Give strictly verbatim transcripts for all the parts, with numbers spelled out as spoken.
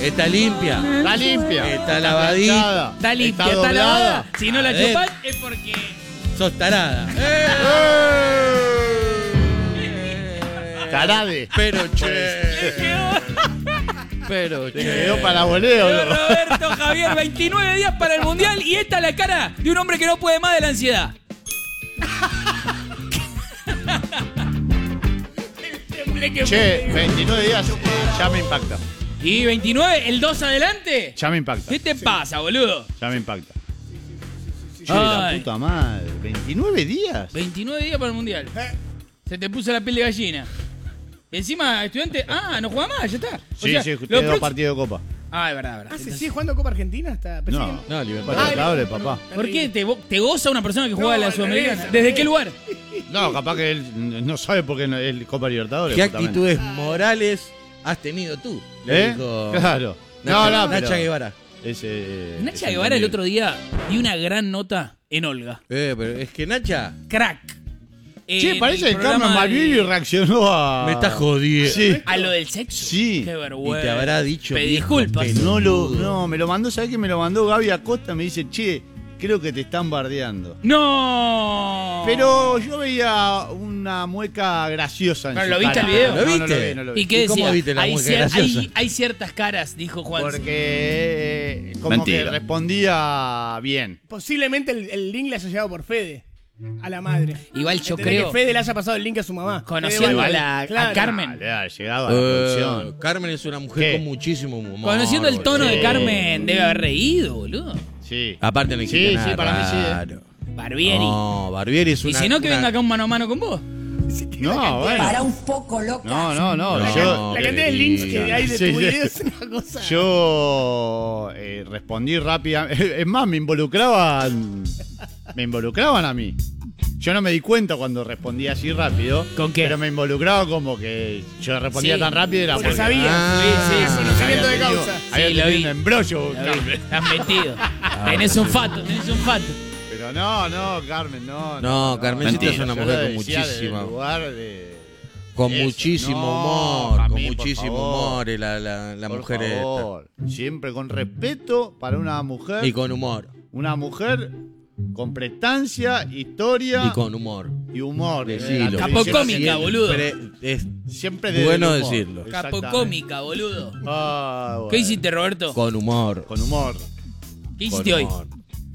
Está limpia. Está limpia. Está lavadita. Está limpia, está, lavada. Si no la A ver. chupás es porque... Sos tarada. Tarade. Pero che. Le quedó, Pero Te che. quedó para voleo. quedó ¿no? Roberto Javier, veintinueve días para el Mundial y esta es la cara de un hombre que no puede más de la ansiedad. Che, veintinueve días ya me impacta. Y veintinueve, el dos adelante. Ya me impacta. ¿Qué te pasa, boludo? Ya me impacta. Che, la Ay. puta madre. ¿veintinueve días? veintinueve días para el Mundial. Se te puso la piel de gallina. Encima, estudiante... Ah, no juega más, ya está. O Sí, sea, sí, lo quedó próximo- partido de copa. Ah, es verdad, es verdad. Ah, ¿se Entonces, sigue jugando Copa Argentina? Hasta, pensé No, que- No, libertad. Para cable, papá. ¿Por qué te, go- te goza una persona que juega No, a la al Sudamericana? revés, al ¿Desde revés. qué lugar? No, capaz que él no sabe por qué no es Copa Libertadores. ¿Qué justamente. actitudes morales has tenido tú? Le ¿Eh? dijo Claro. Nacha, No, no, Nacha pero- Guevara. Ese, Nacha ese Guevara el entendible. otro día dio una gran nota en Olga. Eh, pero es que Nacha Crack. Che, En parece el que Carmen programa Malvini de- reaccionó a... me está jodiendo. Sí. ¿A lo del sexo? Sí. Qué Y vergüenza. te habrá dicho. Pedí viejo disculpas. peludo. No, lo, no, me lo mandó, ¿sabés que me lo mandó Gaby Acosta? Me dice, che, creo que te están bardeando. ¡No! Pero yo veía una mueca graciosa en ¿Pero su lo viste cara. el video? No, ¿Lo no, no viste? lo vi, no lo vi. ¿Y qué ¿Y cómo decía? viste la hay, mueca cier- graciosa? hay, hay ciertas caras, dijo Juan. Porque eh, como Mentira. que respondía bien. Posiblemente el, el link le haya llegado por Fede. A la madre. Igual yo Entendés creo, que Fede le haya pasado el link a su mamá. conociendo Fede a, la, a Claro. Carmen, Ah, le ha llegado a la Eh, producción. Carmen es una mujer ¿Qué? con muchísimo humor. conociendo el tono de Sí. Carmen, debe haber reído, boludo. Sí. Aparte no existe Sí, nada sí, para mí sí, eh. raro. Barbieri. No, Barbieri es y una... si no, que una- venga acá un mano a mano con vos. No, bueno. Para un poco loca. No, no, no. No, yo, La cantidad de links que hay de Sí, tu sí. video es una cosa. yo eh, respondí rápido. Es más, me involucraban. Me involucraban a mí. Yo no me di cuenta cuando respondía así rápido. ¿Con qué? Pero me involucraba como que yo respondía Sí, tan rápido y era porque porque sabía. Ah, Sí, sí, conocimiento de había tenido- causa. había Sí, lo tenido vi. un embrollo, Lo vi, Carmen. Estás metido. tenés un fato, tenés un fato. Pero no, no, Carmen, no. No, Carmencita es una yo mujer lo con decía desde el muchísima- lugar de- Con Eso. muchísimo No, humor, Jamín, con por muchísimo favor. humor, eh, la, la, la Por mujer esta. favor. Siempre con respeto para una mujer. Y con humor, Una mujer con prestancia, historia y con humor. y humor. Decilo. La Capocómica, televisión boludo. Siempre es Siempre desde bueno el humor. decirlo. Exactamente. Capocómica, boludo. Ah, bueno. ¿Qué hiciste, Roberto? Con humor. Con humor. ¿Qué con hiciste hoy? humor.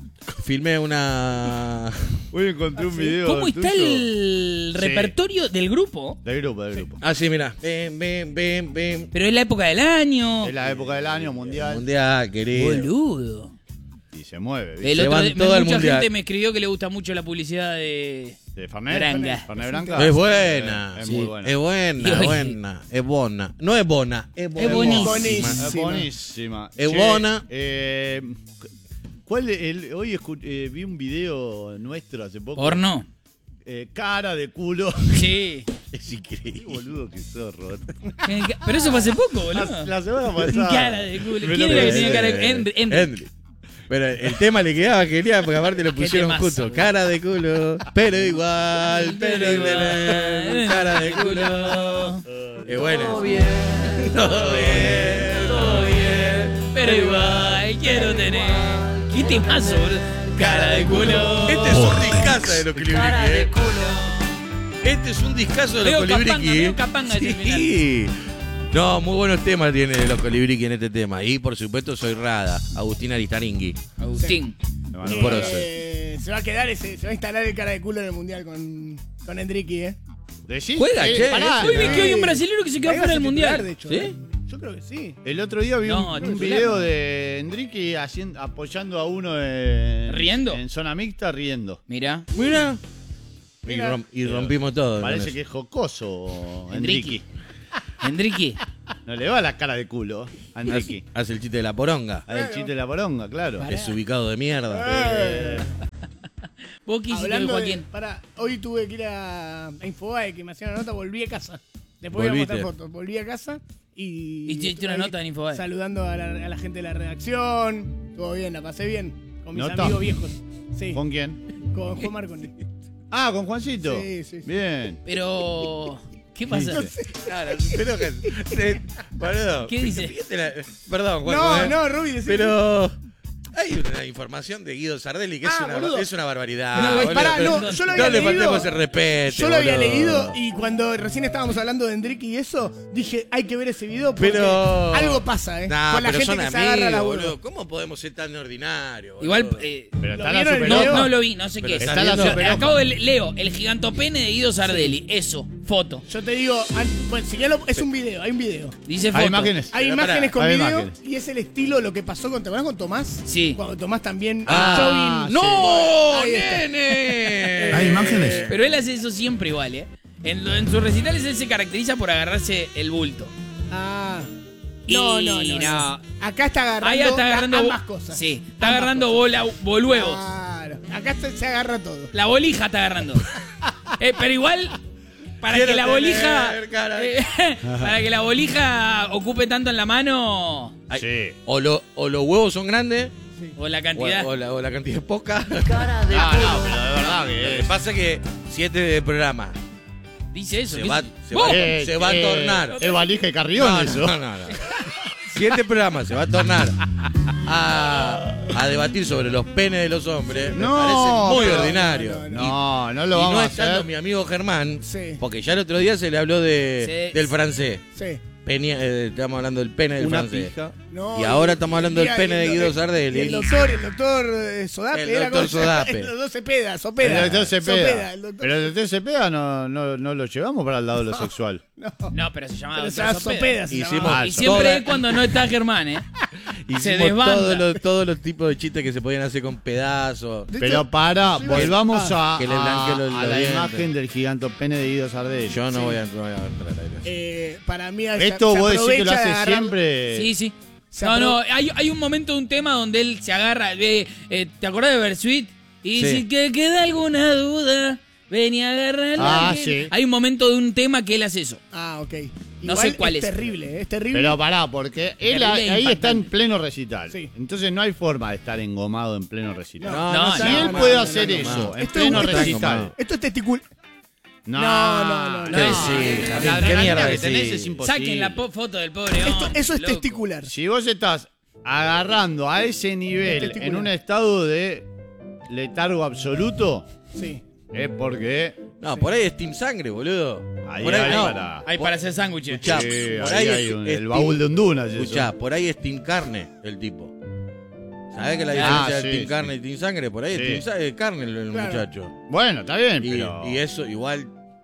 Filmé una... Hoy encontré un video. ¿Cómo está tuyo. el Sí. repertorio del grupo? Del grupo, del grupo. Ah, sí, mira. Ven, ven, ven, ven. Pero es la época del año. Es la época del año mundial. Mundial, querido. Boludo. Y se mueve. ¿viste? El Se otro van día- todo al mucha mundial. gente me escribió que le gusta mucho la publicidad de... ¿De Fernet? Branga. Fernet Branca. Es buena. Es Sí, muy buena. Es buena, Y hoy- buena. Es bona. No es bona, es buena. Es buenísima. Es buenísima. Es Che, buena. eh, ¿cuál de- el- hoy escu- eh, vi un video nuestro hace poco. Porno. Eh, cara de culo. Sí. Es Qué increíble. boludo que sos, Rod. Pero eso fue hace poco, La, boludo. la semana pasada. Cara de culo. Me ¿Quién lo era que pensé. tenía cara de Henry? Henry. Henry. Pero el tema le quedaba genial porque aparte lo Qué pusieron temazo, justo. boludo. Cara de culo, pero igual, pero igual. Cara de culo. Es bueno. Todo bien, todo bien, todo bien. Pero igual quiero tener. ¿Qué temazo, boludo? Cara de culo. Este es un discazo de los Cara de Colibriqui. culo. Este es un discazo de los Medio capanga, Colibriqui. medio capanga ese Sí. No, muy buenos temas tiene los Colibriqui en este tema. Y por supuesto soy Rada, Agustín Aristaringui. Agustín. Me mandó Eh, por Por eso. se va a quedar ese, se va a instalar el cara de culo en el mundial con, con Enrique, ¿eh? ¿Decís? Juega, che. pará, Hoy vi eh, que hay un brasilero que se quedó Ahí va fuera a del ser titular, mundial. de hecho, ¿Sí? ¿eh? Yo creo que sí. El otro día vi No, un, un titular, video no. de Enrique haciendo, apoyando a uno en, ¿Riendo? en zona mixta riendo. Mira. Mira. Y, Mira. rom- y rompimos todo. con Parece eso. que es jocoso Enrique. Enrique. Enrique. No le va la cara de culo a Enrique. Hace, hace el chiste de la poronga. A el chiste de la poronga, claro. Es ubicado de mierda. Eh, ¿Vos qué hiciste, Hablando de, Joaquín? para, hoy tuve que ir a, a Infobae, que me hacían una nota, volví a casa. Después voy a Volviste. mostrar fotos. Volví a casa y... Hiciste una ahí nota en Infobae. Saludando a la, a la gente de la redacción. Todo bien, la pasé bien. Con mis ¿Nota? amigos viejos. Sí, ¿Con quién? con Juan Marconi. Ah, con Juancito. Sí, sí, sí. Bien. Pero... ¿Qué pasa? Claro, pero que- se- boludo, ¿Qué dice? fíjate la- perdón, Juan. No, no, Rubi, decí- Pero hay una información de Guido Sardelli que es, Ah, una, boludo. es una barbaridad. No, boludo, pará, pero no, yo lo no había le leído. faltemos el respeto. Yo lo había boludo. leído y cuando recién estábamos hablando de Enrique y eso, dije, hay que ver ese video porque Pero. algo pasa, ¿eh? Nah, Con la pero gente son que se agarra la amigos, boludo. boludo. ¿Cómo podemos ser tan ordinarios? boludo? Igual, eh, Pero ¿Lo está la vieron el super no, video? no lo vi, no sé Pero qué es. está Está la viendo- super Acabo de le- leo el gigantopene de Guido Sardelli. Eso, foto. Yo te digo, an- bueno, si ya lo- es un video, hay un video. Dice foto. Hay imágenes. Hay Pero imágenes pará, con hay video imágenes. y es el estilo lo que pasó con, ¿te acuerdas con Tomás? Sí. Cuando Tomás también Ah, jogging. ¡No, Ahí está. nene! Hay imágenes. Pero él hace eso siempre igual, ¿eh? En, lo- en sus recitales él se caracteriza por agarrarse el bulto. Ah. Y No, no, no, no. no. Acá está agarrando, Ahí está agarrando a- bo- ambas cosas. Sí, está Ambas agarrando cosas. bola, boluevos. Claro. Acá se, se agarra todo. La bolija está agarrando. Eh, pero igual, para Quiero que la tener bolija. cara. eh, para que la bolija ocupe tanto en la mano. Ay, Sí. O, lo- o los huevos son grandes, O la o, cantidad. o la, o la cantidad es poca. No, no, pero de verdad Lo que que es. pasa es que siete programas Dice eso. se ¿qué va, es- se ¡Vos! va, Eh, se va a eh, tornar. Es valija y carrión No, eso. no, no, no. Siete programas se va a tornar a, a debatir sobre los penes de los hombres. Me No, parece muy pero- ordinario. no, No, no Y, lo y vamos no a estando hacer. mi amigo Germán, Sí. porque ya el otro día se le habló de, Sí. del francés. Sí. Peña- eh, estamos hablando del pene del Una francés. pija. No, Y ahora estamos hablando del y- pene y- de y- Guido y- Sardelli. y El doctor, el doctor eh, Sodape. El era doctor como- Sodape. El doctor Cepeda, Sopeda. El doctor Cepeda. Sopeda, el doctor- Pero el doctor Cepeda no, no, no lo llevamos para el lado de lo sexual. No, No, pero se llamaba pero se Doctor llama Sopeda. Sopeda. se Hicimos- llamaba. Ah, Y siempre Toda- es cuando no está Germán, ¿eh? Se Hicimos desbanda. todos los, todos los tipos de chistes que se podían hacer con pedazos. De Pero hecho, para, sí, volvamos ah, a, que le blanquee los- a los la dientes. imagen del giganto pene de Guido Sardelli. Yo no voy a, no voy a entrar ahí. eh, para mí Esto se vos decís que lo aprovecha de hace agarrar- siempre. Sí, sí. Se No, apro- no, hay, hay un momento de un tema donde él se agarra, ve, eh, ¿te acordás de Bersuit? Y Sí. si que queda alguna duda, ven y agárrala. Ah, que- sí. Hay un momento de un tema que él hace eso. Ah, ok. No Igual sé cuál es. terrible, eh, es terrible. Pero pará, porque él Terrible a- e ahí está en impactante. pleno recital. Sí. Entonces no hay forma de estar engomado en pleno recital. No, No, no, Si no, él no, puede no, hacer no, eso no. en Esto- pleno esto es recital. engomado. Esto es testicul... No, No, no, no, no. ¿Qué No, decís, la Javier? ¿Qué adrenalina mierda que decís? tenés es imposible. Saquen la po- foto del pobre Esto- hombre, eso es loco. testicular. Si vos estás agarrando a ese nivel Testicular. en un estado de letargo absoluto, Sí. es porque No, por ahí es Team Sangre, boludo. ahí por ahí hay no. para... Hay para hacer sándwiches. Escuchá, Sí, por ahí ahí hay es- un- es el Team- baúl de Honduras. eso. Escuchá, por ahí es Team Carne el tipo. ¿Sabés que la Ah, diferencia sí, de Team sí. Carne y Team Sangre? Por ahí Sí. es Team Sa- eh, Carne el, el Claro. muchacho. Bueno, está bien, Y, pero... y eso igual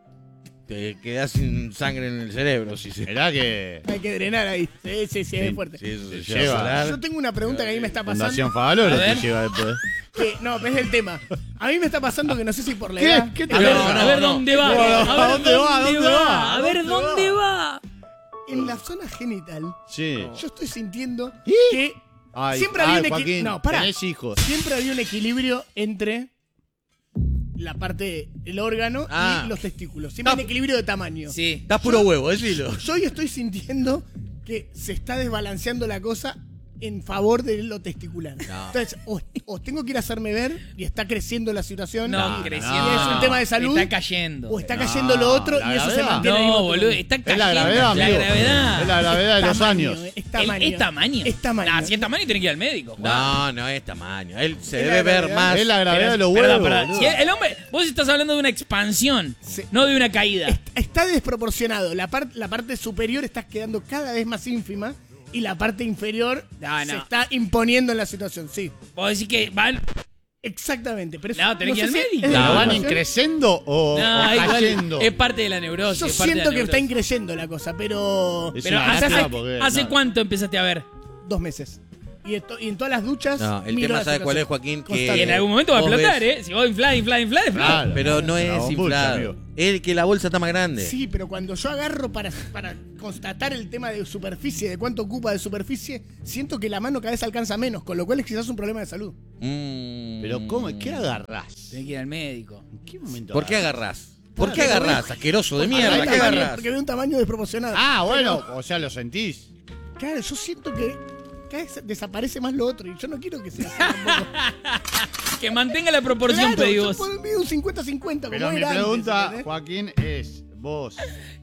te quedás sin sangre en el cerebro. Si se, Mirá que... Hay que drenar ahí. Sí, sí, sí, es fuerte. si eso se Se lleva a lleva. solar. Yo tengo una pregunta que a mí me está pasando. Fundación A Favaloro ver. te lleva después. Que, no, pero es el tema. A mí me está pasando que no sé si por la ¿Qué? edad. ¿Qué te A ver, No, a no, ver no. dónde va. No, a ver ¿a dónde va? ¿Dónde va? A ver ¿Dónde dónde va. En la zona genital, Sí. yo estoy sintiendo ¿Y? que Ay, siempre ay, había un equi- Joaquín, No, pará. tenés hijos. Siempre había un equilibrio entre la parte del órgano Ah. y los testículos. Siempre hay un equilibrio de tamaño. Sí. Estás puro huevo, decilo. Yo hoy estoy sintiendo que se está desbalanceando la cosa en favor de lo testicular. No. Entonces, o, o tengo que ir a hacerme ver y está creciendo la situación. No, y, creciendo. y es un tema de salud. Está cayendo. O está No, cayendo lo otro la y eso se gravedad. mantiene ahí No, otro. boludo, está Es cayendo. la gravedad, La amigo. gravedad. Es la gravedad de los Tamaño, años. Es El- tamaño. es tamaño. Es tamaño. Nah, si es tamaño, tiene que ir al médico. Juan. No, no es tamaño. Él se Es debe la ver gravedad. más. Es la gravedad de los Perdón, huevos. perdón. boludo. Si el hombre, vos estás hablando de una expansión, Sí. no de una caída. Est- Está desproporcionado. La, par- la parte superior está quedando cada vez más ínfima y la parte inferior No, se no. está imponiendo en la situación. Sí, Vos decís que van. exactamente. Pero eso- No, tenés que ir sé al si médico. es de ¿Pero No, van proporción. increciendo o, No, o igual, cayendo? es parte de la neurosis. Yo es parte de siento la que está neurosis. increyendo la cosa, pero Es Pero una ¿hace, lástima hace, porque- hace no. cuánto empezaste a ver? dos meses. Y, esto- y en todas las duchas. No, el miro tema, la ¿sabe cuál es, situación. Joaquín? Que- Constante. Y en algún momento va a vos explotar, ves- ¿eh? Si vos inflás, inflás, inflás, inflás. Claro. Pero no La es bombucha, inflado. amigo. Es que la bolsa está más grande. Sí, pero cuando yo agarro para, para constatar el tema de superficie, de cuánto ocupa de superficie, siento que la mano cada vez alcanza menos, con lo cual es quizás un problema de salud. Mm. Pero ¿cómo? ¿Qué agarrás? Tenés que ir al médico. ¿En qué momento ¿Por qué agarrás? agarrás? ¿Por qué Claro, agarrás? porque- Asqueroso de Porque mierda. veo ¿Qué un tamaño- agarrás? Porque veo un tamaño desproporcionado. Ah, bueno, o sea, lo sentís. Claro, yo siento que cada vez desaparece más lo otro y yo no quiero que sea así tampoco. Que mantenga la proporción, Claro, pedí yo vos. puedo medir un cincuenta cincuenta como Pero mi era antes, pregunta, ¿entendés? Joaquín, es: ¿vos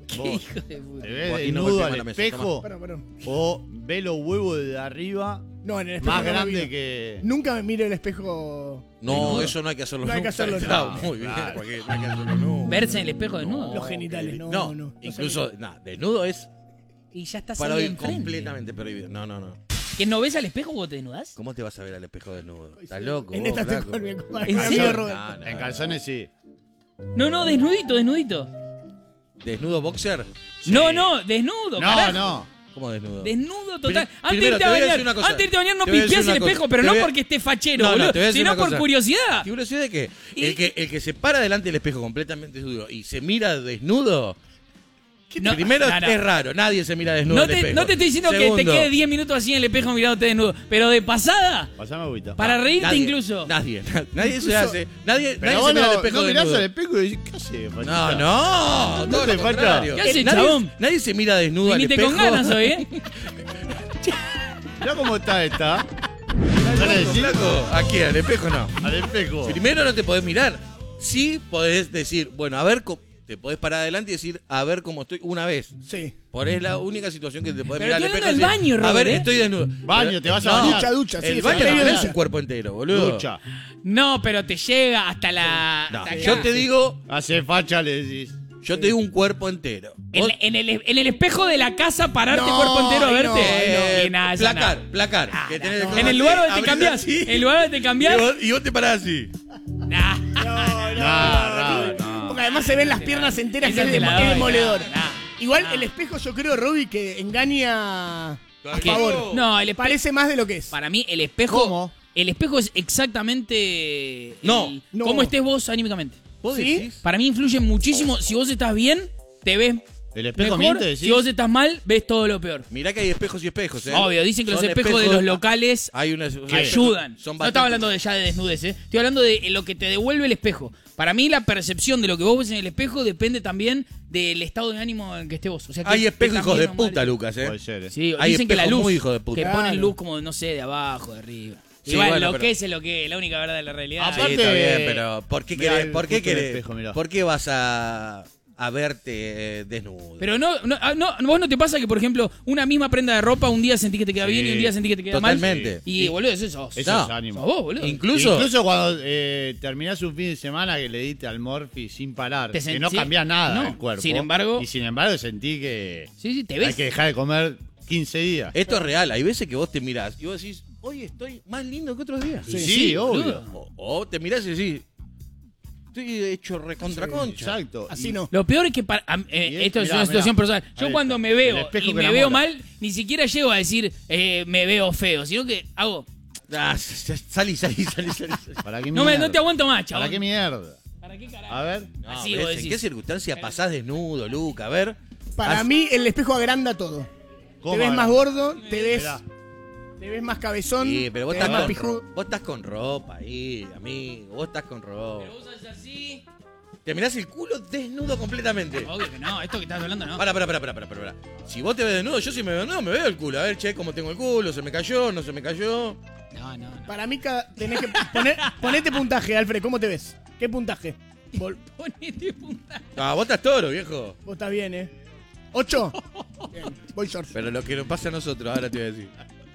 Qué Vos, hijo de puta. ¿te ves Joaquín, no desnudo golpeemos al la mesa, espejo? Perdón, perdón. ¿O ve los huevos de arriba No, en el espejo más no me grande miro. que...? Nunca me miro el espejo. No, desnudo. eso no hay que hacerlo No hay que nunca. hacerlo Está nunca. muy bien, Joaquín, no hay que hacerlo nunca. Verse en el espejo desnudo. Los genitales, no, No, no. no incluso, sé. no, desnudo es Y ya estás para ahí hoy enfrente. completamente prohibido. No, no, no. ¿Que no ves al espejo cuando te desnudas? ¿Cómo te vas a ver al espejo desnudo? ¿Estás loco? En vos, esta flaco? estoy con mi con ¿En mi serio? amigo Roberto. No, no, En no. calzones sí. No, no, desnudito, desnudito. ¿Desnudo boxer? No, no, desnudo, No, carajo. no. ¿Cómo desnudo? Desnudo total. Pri- Antes de primero, irte te a voy a bañar, decir una cosa. antes de irte a bañar no Te voy a decir pipiás el una cosa. espejo, pero Te no voy a- porque esté fachero, No, no, boludo, te voy a decir sino una por cosa. curiosidad. ¿Qué curiosidad de qué? Y- El que, el que se para delante del espejo completamente desnudo y se mira desnudo, No, primero no, no. es raro, nadie se mira desnudo No al te, espejo. no te estoy diciendo que te Segundo, quedes diez minutos así en el espejo mirándote desnudo, pero de pasada, Pasame agüita. para reírte nadie, incluso. Nadie, na- nadie se Incluso- hace, nadie, Pero nadie vos se mira al no, espejo no mirás desnudo. al espejo y decís, ¿qué haces, No, Fachita? no, todo te lo falta. contrario. ¿Qué haces, nadie, chabón? nadie se mira desnudo al Viniste espejo. con ganas hoy, ¿eh? Mirá cómo está esta. ¿Estás ¿Qué le loco, decís? flaco? Aquí, al espejo no. Al espejo. Primero no te podés mirar. Sí podés decir, bueno, a ver, co- te podés parar adelante y decir, a ver cómo estoy una vez. Sí. Por es la única situación que te podés Pero mirar al estoy espejo. hablando y del decir, baño, a ver, Robert, ¿eh? estoy desnudo. Baño, Pero- te vas a no, bañar. Ducha, ducha, sí. El es baño previo no de es ducha. un cuerpo entero, boludo. Ducha. No, pero te llega hasta la. No, hasta acá. yo te digo, Hace facha, le decís. yo te digo un cuerpo entero. En, Vos- en el, en el espejo de la casa, pararte No, cuerpo entero a ay, verte. no, ay, eh, Y nada, eso placar, nada. placar. Ah, que no, tenés no. que- En el lugar donde te abrís cambiás. así, En el lugar donde te y cambiás. vos, y vos te parás así. Nah. No, no, No, no, no. Porque además se ven las piernas enteras, Esa que es, te la dem- doy, es demoledor. nah, nah. Igual nah. el espejo, yo creo, Robbie, que engaña a ¿Qué? favor. No, el espe- Parece más de lo que es. Para mí, el espejo. ¿Cómo? El espejo es exactamente. el- No, no. Cómo estés vos anímicamente. ¿Vos ¿Sí? decís? Para mí influye muchísimo. Si vos estás bien, te ves ¿El espejo mejor. miente, decís? Si vos estás mal, ves todo lo peor. Mirá que hay espejos y espejos, ¿eh? Obvio, dicen que Son los espejos, de los locales Hay una, que ayudan. Son No bastante- estaba hablando de ya de desnudez, ¿eh? Estoy hablando de lo que te devuelve el espejo. Para mí, la percepción de lo que vos ves en el espejo depende también del estado de ánimo en que estés vos. O sea, que Hay espejos estás hijos de bien o mal. puta, Lucas, ¿eh? Puede ser, ¿eh? Sí, Hay dicen que la espejos luz. muy hijos de puta. Que Claro. ponen luz como, no sé, de abajo, de arriba. Sí, Igual, bueno, lo pero- que es es lo que es, la única verdad de la realidad. Sí, Aparte- está bien, pero ¿por qué Mirá querés? el ¿Por qué justo del querés? espejo, mirá. ¿Por qué vas a, a verte eh, desnudo? Pero no, no, ah, no, vos no te pasa que, por ejemplo, una misma prenda de ropa, un día sentís que te queda Sí, bien y un día sentís que te queda totalmente. mal. Y, boludo, eso sos. Eso No. es ánimo. Sos vos, boludo. Incluso, Incluso cuando eh, terminás un fin de semana que le diste al Morphy sin parar, Te que sent- no sí. cambia nada No. el cuerpo. Sin embargo- Y sin embargo sentí que Sí, sí, te hay ves. que dejar de comer quince días. esto es real. Hay veces que vos te mirás y vos decís, hoy estoy más lindo que otros días. Sí, sí, obvio. boludo. O, o te mirás y decís, estoy hecho recontra concha. Exacto. Así Y- no. Lo peor es que para, am- eh, Y es- esto es mirá, una situación mirá. personal. Yo Ahí cuando está. me El veo espejo y que me enamora. veo mal, ni siquiera llego a decir eh, me veo feo, sino que hago. Ah, salí, salí, salí, salí. salí. ¿Para qué No, me, mierda? no te aguanto más, chaval. ¿Para qué mierda? ¿Para qué carajo? A ver. No, Así ¿ves? vos ¿En decís. qué circunstancia pasás desnudo, Luca? A ver. Para Haz- mí, el espejo agranda todo. ¿Cómo Te ves agranda? más gordo, te ves, Mirá. te ves más cabezón, Sí, pero vos te ves estás, más con, pijudo. ro- vos estás con ropa ahí, amigo. Vos estás con ropa. Pero vos haces así. Te mirás el culo desnudo completamente. Obvio que no, esto que estás hablando no. Para, para, para, para, para, para. Si vos te ves desnudo, yo si me veo desnudo, me veo el culo. A ver, che, cómo tengo el culo, se me cayó, no se me cayó. No, no, no. Para mí, cada- tenés que poner, ponete puntaje, Alfred. ¿Cómo te ves? ¿Qué puntaje? Vol- Ponete punta. Ah, vos estás toro, viejo. Vos estás bien, ¿eh? ¿Ocho? Bien, voy short. Pero lo que nos pasa a nosotros, ahora te voy a decir.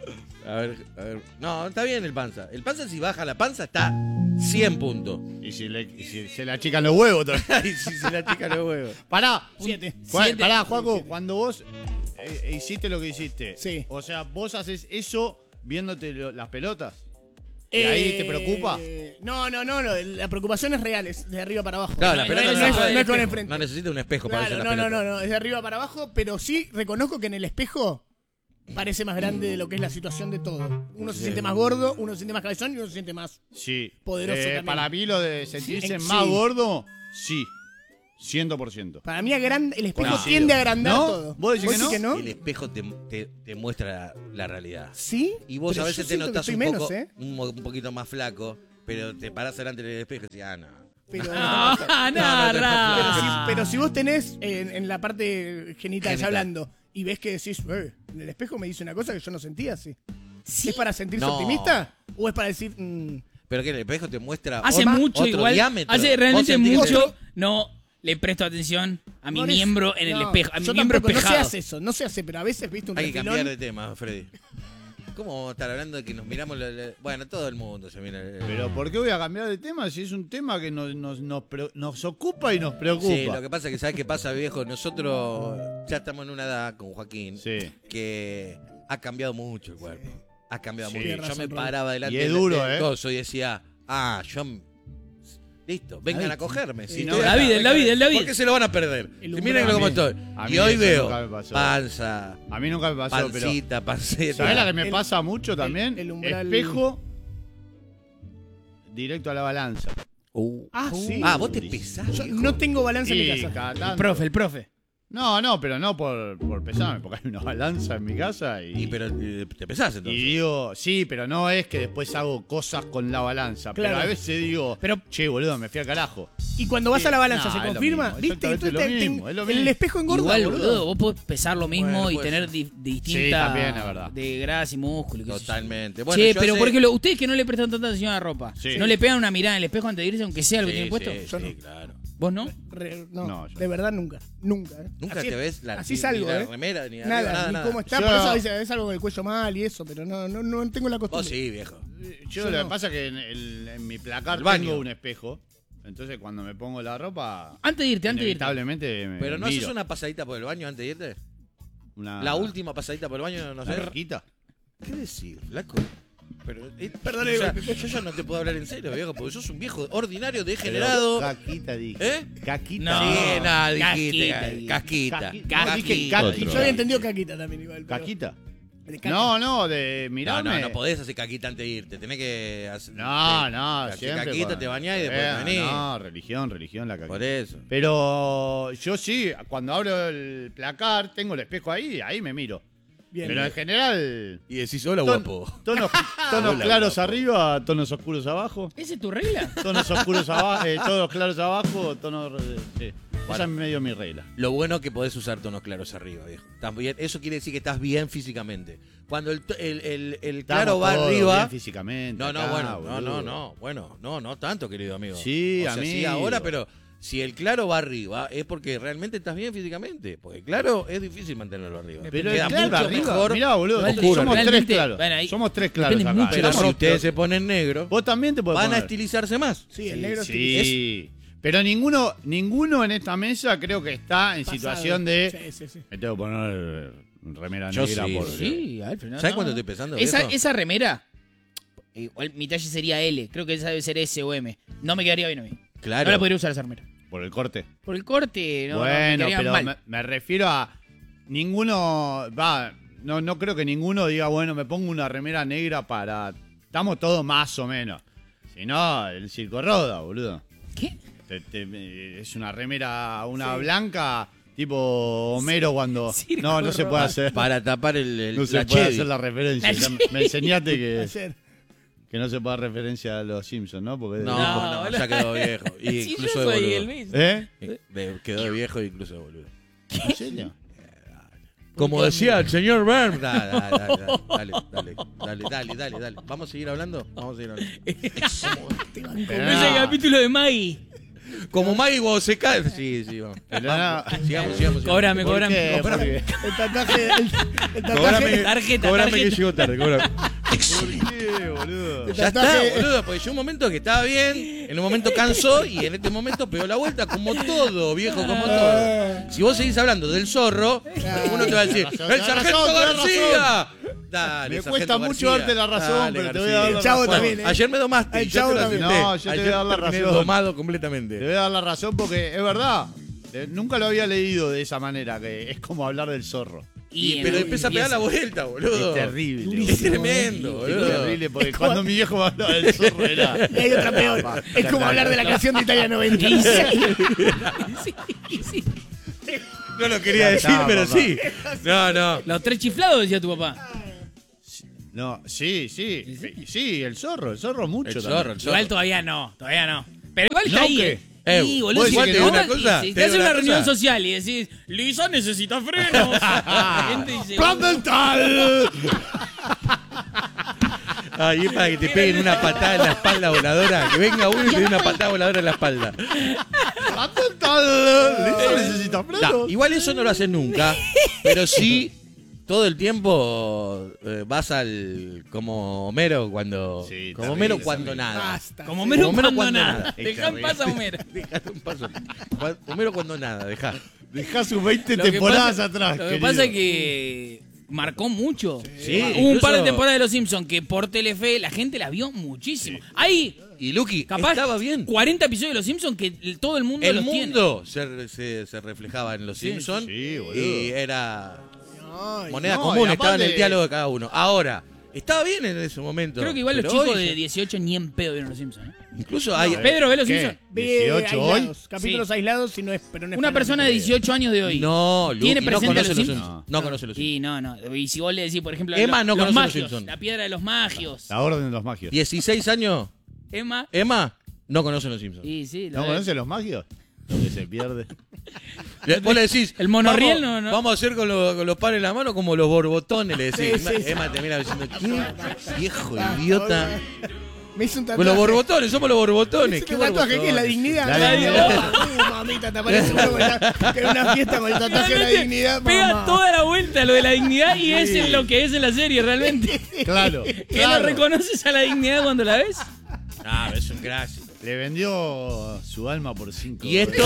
A ver, a ver. No, está bien el panza. El panza, si baja la panza, está cien puntos. Y si, le, y si se le achican los huevos. también. Ay, si se la chica los huevos. Pará. Siete. Juan- Siete. Pará, Juaco, cuando vos eh, hiciste lo que hiciste. Sí. O sea, vos haces eso viéndote lo- las pelotas. ¿Y ahí te preocupa? Eh, No, no, no, no. La preocupación es real, es de arriba para abajo. Claro, No, la no, pelota no, no, no es- puede- no es con enfrente. no necesita un espejo para Claro, ver no, la no, pelota. no, no, es de arriba para abajo, pero sí reconozco que en el espejo parece más grande de lo que es la situación de todo. Uno se siente más gordo, uno se siente más cabezón y uno se siente más. Sí. Poderoso Eh, también. para mí lo de sentirse Sí. más Sí. gordo, sí. cien por ciento. Para mí agranda- el espejo No. tiende a agrandar ¿No? todo. ¿Vos decís que no? El espejo te, te- te muestra la, la realidad. ¿Sí? Y vos Pero a yo veces te siento que notás estoy un, menos, poco, ¿eh? un, mo- un poquito más flaco, pero te parás delante del espejo y decís, ah, no. Pero, Ah, no, no, narra. pero, si, pero si vos tenés en, en la parte genital, Genital. hablando y ves que decís, "Eh, en el espejo me dice una cosa que yo no sentía así. Sí. ¿Es para sentirse No. optimista? ¿O es para decir, mm, Pero que el espejo te muestra Hace otro- mucho otro igual. diámetro. Hace Vos realmente sentís que- mucho. No. le presto atención a mi No, miembro en el no, espejo. A mi yo miembro tampoco, no se espejado. hace eso, no se hace, pero a veces, viste, un Hay que refilón. cambiar de tema, Freddy. ¿Cómo vamos a estar hablando de que nos miramos? la- la- Bueno, todo el mundo se mira. Pero ¿por qué voy a cambiar de tema si es un tema que nos, nos, nos, pre- nos ocupa y nos preocupa? Sí, lo que pasa es que, ¿sabes qué pasa, viejo? Nosotros ya estamos en una edad con Joaquín Sí. que ha cambiado mucho el cuerpo. Ha cambiado Sí. mucho. Tienes Yo razón, me Ron. paraba delante Y es del- duro, del ¿eh? coso y decía, ah, yo... m- Listo, vengan David. a cogerme. Si Sí, estoy no, acá, David, el vengan- David, el David. ¿Por qué se lo van a perder? El Si umbral. miren cómo A mí- estoy. a Y mí hoy eso veo nunca me pasó. panza, A mí nunca me pasó, pero... pancita, panceta. ¿Sabés la que me El- pasa mucho también? el umbral- Espejo directo a la balanza. Uh. Ah, sí. Ah, vos te pesás. Yo viejo. no tengo balanza en mi Y casa. cada El tanto- profe, el profe. No, no, pero no por, por pesarme, porque hay una balanza en mi casa y... Y pero eh, te pesás y entonces. digo, sí, pero no es que después hago cosas con la balanza. Claro. Pero a veces digo, Pero- che, boludo, me fui al carajo. Y cuando vas Sí, a la balanza, no, ¿se es lo confirma? mismo, ¿Viste? exactamente Entonces, lo te- mismo, te- es lo en mismo. el espejo engorda, Igual, boludo. boludo, vos podés pesar lo mismo Bueno, y puede tener ser. di- distintas también es verdad. de grasa y músculo. y qué sé yo. Totalmente. Bueno, Che, yo pero hace- por ejemplo, ustedes que no le prestan tanta atención a la ropa, Sí. ¿no le pegan una mirada en el espejo antes de irse, aunque sea lo que Sí, tienen puesto? sí, Yo sí, no. claro. ¿Vos no? Re- no, No, yo de no. verdad nunca. Nunca. ¿eh? Nunca Así- te ves la, Así ni- salgo, ni la ¿eh? remera, ni Nada, arriba, nada, ni nada. cómo está. Yo- Por eso a veces es algo con el cuello mal y eso, pero no, no, no tengo la Vos costumbre. sí, viejo. Yo, Yo lo no. que pasa es que en, el- en mi placar El baño. tengo un espejo. Entonces cuando me pongo la ropa, Antes de irte, antes de irte. inevitablemente me Pero no miro. haces una pasadita por el baño antes de irte. Una- La última pasadita por el baño, no una sé. rosquita. ¿Qué decir, flaco? Pero, eh, Perdone, o sea, Pepe. yo ya no te puedo hablar en serio, viejo, porque sos un viejo ordinario, Pero degenerado. Caquita dije. ¿Eh? Caquita. No. Sí, nada, dijiste. Casquita, Casquita. Casquita. Casquita. Dije caquita. Y yo había entendido caquita también igual. pero- Caquita. de caca. No, no, de No, mirarme. no, no podés hacer caquita antes de irte. Tenés que hacer. No, te- no, hacer siempre. caquita, con- te bañás y después Eh, te venís. No, religión, religión, la caquita. Por eso. Pero yo sí, cuando abro el placar, tengo el espejo ahí, ahí me miro. Bien. Pero en general, Y decís, hola, ton- guapo. tonos, tonos Hola, claros guapo. arriba, tonos oscuros abajo. ¿Esa es tu regla? Tonos oscuros abajo, eh, tonos claros abajo, tonos... eh, sí. Esa es medio mi regla. Lo bueno es que podés usar tonos claros arriba, viejo. Estás bien- eso quiere decir que estás bien físicamente. Cuando el, to- el, el, el claro Estamos va todos arriba. bien físicamente. No, no, acá, bueno, no, boludo. no, no, bueno, no, no tanto, querido amigo. Sí, o sea, sí amigo. ahora, pero si el claro va arriba es porque realmente estás bien físicamente. Porque claro, es difícil mantenerlo arriba. Pero Queda el claro mucho arriba, mejor. mirá, boludo, Oscuro, somos tres realmente, claros. bueno, ahí somos tres claros depende acá. mucho de Pero la si ropa. ustedes se ponen negro, Vos también te podés van a poner. estilizarse más. Sí, el negro Sí, sí. pero ninguno, ninguno en esta mesa creo que está en Pasado. situación de... Sí, sí, sí. Me tengo que poner remera Yo negra sí. por... Sí, Alfred, no, ¿Sabes no, cuánto no. estoy pensando? Esa, viejo? esa remera, igual mi talle sería L, creo que esa debe ser S o M. No me quedaría bien a mí. Claro. No la podría usar esa remera. Por el corte. Por el corte, no, no, me bueno, quedaría pero mal. me, me refiero a... Ninguno... Va, no, no creo que ninguno diga, bueno, me pongo una remera negra para... Estamos todos más o menos. Si no, el circo roda, boludo. ¿Qué? Te- te- es una remera, una blanca, tipo Homero cuando... Circo No, no se puede roda. hacer. Para tapar el, el No se la puede Chevy. hacer la referencia. La Ya me enseñaste que, Ayer. que no se puede dar referencia a los Simpsons, ¿no? Porque No, No, no, boludo. ya quedó viejo. Y Sí, incluso yo de soy boludo. el mismo. ¿Eh? Eh, de- quedó de viejo e incluso de boludo. ¿En serio? Como decía el señor Burns. Dale, dale, dale, dale, dale, dale, dale, dale. ¿Vamos a seguir hablando? Vamos a seguir hablando. Pero Ese no, capítulo de Maggie. Como Maggie cuando se cae. Sí, sí, vamos. pero Vamos, no. sigamos, sigamos. Cobrame, ¿Por cobrame. qué? cobrame. Porque- El tatuaje. El, el tatuaje. Cobrame, Tarjeta, cobrame tarjeta. que llego tarde, cobrame. ¿Por qué, boludo? Ya está, tatuaje- boludo, porque llegó un momento que estaba bien, en un momento cansó y en este momento pegó la vuelta como todo, viejo, como todo. Si vos seguís hablando del zorro, uno te va a decir, Tenés razón, ¡el tenés sargento razón, tenés García! Dale, Me sargento cuesta mucho García. darte la razón, Dale, pero te voy a García. dar la El Chavo razón. también, ¿eh? Ayer me domaste, El yo Chavo te lo también. acepté. No, yo te Ayer voy a dar la terminé razón. domado Te completamente. voy a dar la razón porque es verdad. Eh, Nunca lo había leído de esa manera, que es como hablar del zorro. Y, en- pero empieza a pegar la empieza- vuelta, boludo. Es terrible. Es tremendo, Es boludo. terrible porque cuando mi viejo me hablaba del zorro era... Y hay otra peor. Es como hablar de la canción de Italia noventa. Y sí, sí, sí. No lo quería Ya decir, está, pero papá. sí. No, no. Los tres chiflados, decía tu papá. No, sí, sí. Sí, el zorro, el zorro mucho El también. zorro, el zorro. Igual todavía no, todavía no. Pero igual está ¿No ahí. qué? eh. Eh, Sí, ¿vos boludo. decís Si que te te digo una vas- cosa? si ¿Te te haces digo una una reunión cosa? social y decís, Lisa necesita frenos. La gente dice, ¡Plan dental! Ahí es para que te peguen una patada en la espalda voladora. Que venga uno y te dé una patada voladora en la espalda. ¡Plan dental! Eso necesita plata. No, igual eso no lo haces nunca, pero sí todo el tiempo eh, vas al como Homero cuando Sí, como terrible, Homero cuando terrible. nada. Basta. Como Homero Como Homero cuando, cuando nada. nada. Dejá en paz a Homero. Dejate un paso. Homero cuando nada, dejá. Dejá sus veinte Lo que temporadas pasa- atrás. Lo que querido. pasa es que marcó mucho. Sí, Hubo un incluso- par de temporadas de Los Simpsons que por Telefe la gente la vio muchísimo. Ahí, Y Lucky, capaz, estaba bien. cuarenta episodios de Los Simpsons que el- todo el mundo El los tiene. mundo se, se, se reflejaba en los Sí, Simpsons sí, boludo. y era Ay, moneda no, común, y estaba en el aparte- diálogo de cada uno. Ahora, estaba bien en ese momento. Creo que igual los pero chicos hoy de ya- dieciocho ni en pedo vieron Los Simpsons. ¿eh? Incluso hay... No, Pedro, ¿ve Los ¿Qué? Simpsons? Ve dieciocho hoy. aislados, capítulos Sí. aislados, y no es, pero no es Una para persona de gente. dieciocho años de hoy. No, Lucky, ¿Tiene no presente conoce a Los los Simpsons? Simpsons. No conoce los Simpsons. Y no, no. Y si vos le decís, por ejemplo, Emma los, no los conoce Los magios, Simpsons. la piedra de los magios. La orden de los magios. dieciséis años, Emma. Emma no conoce los Simpsons. Sí, sí. lo ¿No ves. conoce los magios? Lo que se pierde. Le- Vos le decís... El monorriel vamos, no, no. Vamos a hacer con, lo- con los pares en la mano como los borbotones, le decís. Sí, sí, sí. Emma te mira diciendo, ¿qué? Viejo idiota. Me hizo un Con tatuaje. los borbotones, somos los borbotones. Me ¿Qué hizo un tatuaje que es la borbotones? dignidad. La La dignidad. Uh, mamita, te aparece uno con la- que en una fiesta con el tatuaje de la Realmente dignidad. pega mamá. toda la vuelta a lo de la dignidad y es en lo que es en la serie realmente. Claro. ¿Que claro. no reconoces a la dignidad cuando la ves? Ah, es un clásico. Le vendió su alma por cinco. Y esto.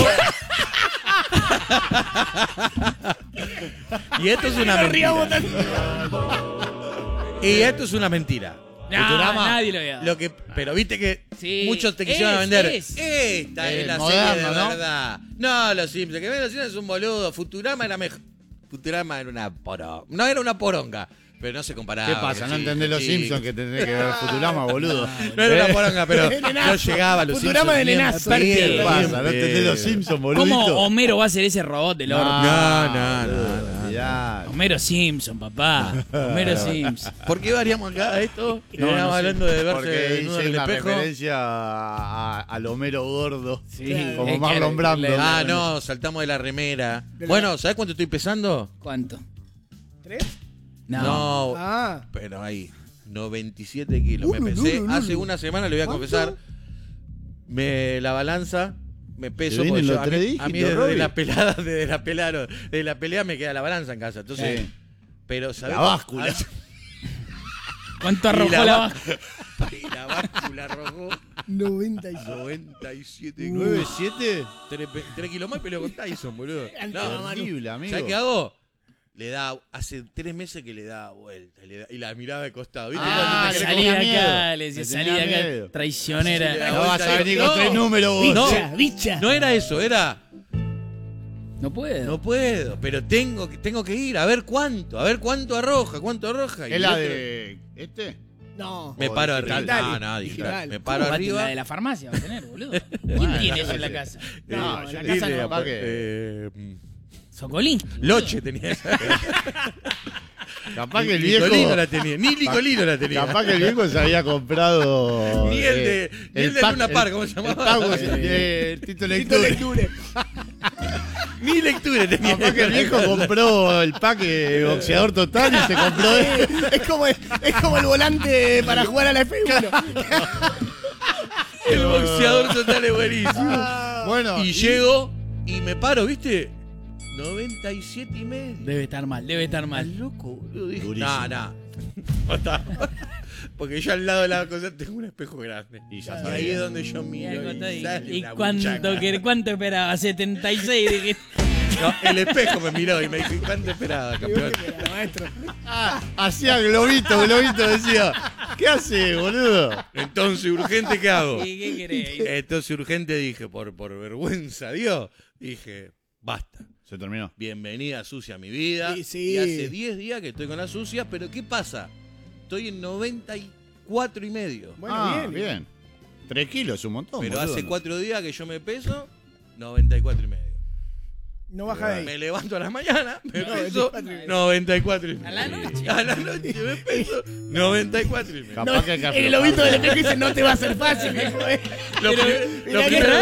y esto es una No riamos mentira. tanto. Y esto es una mentira. Nah, Futurama. nadie lo veía. Lo que, pero viste que Sí. muchos te quisieron Es, vender. es. Esta Eh, es la moderno, serie de ¿no? verdad. No, los Simpsons. Que ven los Simpsons es un boludo. Futurama era mejor. Futurama era una poronga. No era una poronga, pero no se comparaba. ¿Qué pasa? ¿No Sí, entendés los sí. Simpsons que tendrés que ver Futurama, boludo? No era una ¿Eh? poronga, pero De no nenazo. llegaba a los Futurama Simpsons. de bien nenazo. pedo, ¿Qué bien pasa? ¿No pedo. entendés los Simpsons, boludo? ¿Cómo Homero va a ser ese robot del orto? No, no, no, no. Ya. Homero Simpson, papá. Homero Simpson. ¿Por qué variamos acá esto? No, Estamos no sé. hablando de verse Porque desnudo hice en el una espejo. referencia a- a- al Homero gordo. Sí, Como es que Marlon era- Brando. la- Ah, no, saltamos de la remera. De la- Bueno, ¿sabes cuánto estoy pesando? ¿Cuánto? ¿Tres? No. Ah. pero ahí, noventa y siete kilos. Me Uh, pesé uh, uh, uh. hace una semana, le voy a ¿Cuánto? confesar. Me, la balanza, me peso. Te porque vienen yo- los a, mí, tres a dígitos, mí desde Robbie. la pelada, desde la pelea, de la pelea me queda la balanza en casa. Entonces, Sí. pero ¿sabés? La báscula. ¿Cuánto Y arrojó la la ba- baja? Y la báscula arrojó noventa y seis. noventa y siete ¿nueve kilos. siete? tres kilos más y peleo con Tyson, boludo. No, Horrible, amigo. ¿sabes qué hago? Le da, hace tres meses que le da vuelta le da- y la miraba de costado. ¿Viste? Ah, Cuando te le querés Salí de tenía acá, miedo. le decía, Le salí tenía de acá. miedo. Traicionera. No vas a venir con No. tres números vos. No. Bicha, bicha. No era eso, era No puedo. no puedo, pero tengo que tengo que ir a ver cuánto, a ver cuánto arroja, cuánto arroja. Y ¿Es la otro- de este? No. Me o paro digital. arriba. No, no, Digital. digital. Me ¿Cómo paro va a- arriba. La de la farmacia va a tener, boludo. ¿Quién Bueno, tiene no eso en la sé. casa? No, Eh, en la dile, casa no. capaz que- eh, Socolín. Loche tenía esa. Capaz que el Nicolino viejo. la tenía, ni Nicolino la tenía. Capaz que el viejo se había comprado. Ni el de- eh, ni el de pack- Luna Park, ¿cómo se llamaba? El pack de Tito Tito Lecture. Lecture. Ni lectura tenía. Capaz que el viejo compró el pack de boxeador total y se compró. Eh, es, como, es como el volante para jugar a la F uno. El boxeador total es buenísimo. Bueno, Y llego y me paro, ¿viste? noventa y siete y medio. Debe estar mal, debe estar mal. Al loco, boludo. Dije, Durísimo. no, no. No está. Porque yo al lado de la cosa tengo un espejo grande. Y ya Y sabía. ahí es donde yo Y, miro. Y, sale ¿Y la cuánto, muchacha. quer- cuánto esperaba? setenta y seis. Dije, No, el espejo me miró y me dijo, ¿y cuánto esperaba, campeón? Maestro. Ah, hacía globito, globito, decía. ¿Qué hace, boludo? Entonces, urgente, ¿qué hago? ¿y qué querés? Entonces, urgente, dije, por, por vergüenza, Dios, dije, basta. Se terminó. Bienvenida sucia a mi vida. Sí, sí. Y hace diez días que estoy con la sucia, pero ¿qué pasa? Estoy en noventa y cuatro y medio. Bueno, ah, bien. bien. Tres kilos es un montón. Pero boludo, hace ¿no? cuatro días que yo me peso, noventa y cuatro y medio. No baja de ahí. Me levanto a la mañana, me No, peso noventa y cuatro y medio. noventa y cuatro y medio. A la noche. A la noche me peso noventa y cuatro y medio. Capaz No, que hay que el aflojar. lobito del espejo dice, no te va a ser fácil, viejo, eh. Lo, Pero- pri- lo mirá qué primero-